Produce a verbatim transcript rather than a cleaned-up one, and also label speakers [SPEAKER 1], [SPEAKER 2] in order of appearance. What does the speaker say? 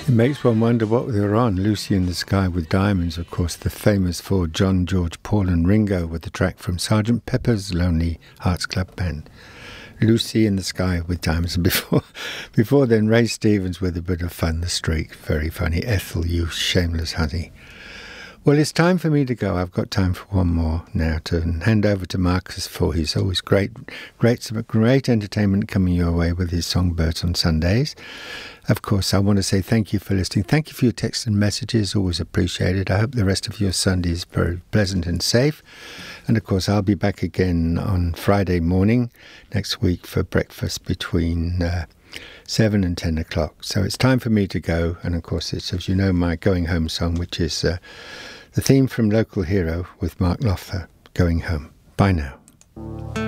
[SPEAKER 1] It makes one wonder what they were on. Lucy in the Sky with Diamonds, of course, the famous for John, George, Paul and Ringo with the track from Sergeant Pepper's Lonely Hearts Club Band. Lucy in the Sky with Diamonds. And before, before then, Ray Stevens with A Bit of Fun, The Streak. Very funny. Ethel, you shameless honey. Well, it's time for me to go. I've got time for one more now to hand over to Marcus for his always great, great, some great entertainment coming your way with his songbirds on Sundays. Of course, I want to say thank you for listening. Thank you for your texts and messages. Always appreciated. I hope the rest of your Sunday is very pleasant and safe. And of course, I'll be back again on Friday morning next week for breakfast between uh, seven and ten o'clock. So it's time for me to go. And of course, it's, as you know, my going home song, which is uh, the theme from Local Hero with Mark Knopfler, Going Home. Bye now.